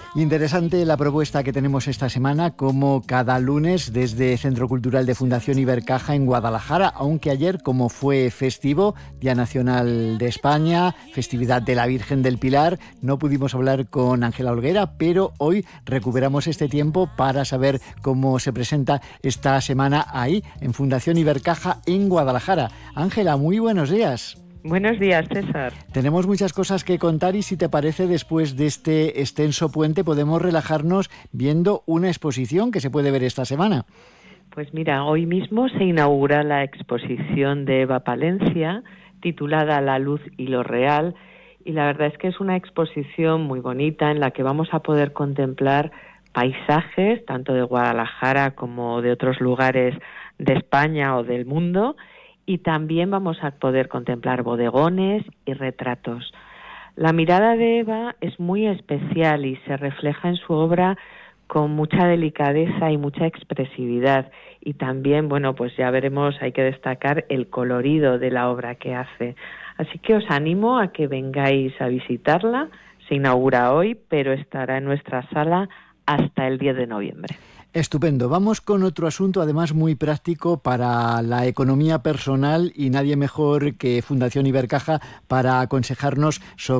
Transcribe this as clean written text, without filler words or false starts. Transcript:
Interesante la propuesta que tenemos esta semana, como cada lunes desde Centro Cultural de Fundación Ibercaja en Guadalajara, aunque ayer, como fue festivo, Día Nacional de España, festividad de la Virgen del Pilar, no pudimos hablar con Ángela Olguera, pero hoy recuperamos este tiempo para saber cómo se presenta esta semana ahí, en Fundación Ibercaja en Guadalajara. Ángela, muy buenos días. Buenos días, César. Tenemos muchas cosas que contar y si te parece, después de este extenso puente podemos relajarnos viendo una exposición que se puede ver esta semana. Pues mira, hoy mismo se inaugura la exposición de Eva Palencia, titulada La luz y lo real, y la verdad es que es una exposición muy bonita en la que vamos a poder contemplar paisajes, tanto de Guadalajara como de otros lugares de España o del mundo, y también vamos a poder contemplar bodegones y retratos. La mirada de Eva es muy especial y se refleja en su obra con mucha delicadeza y mucha expresividad. Y también, bueno, pues ya veremos, hay que destacar el colorido de la obra que hace. Así que os animo a que vengáis a visitarla. Se inaugura hoy, pero estará en nuestra sala hasta el 10 de noviembre. Estupendo. Vamos con otro asunto, además muy práctico para la economía personal y nadie mejor que Fundación Ibercaja para aconsejarnos sobre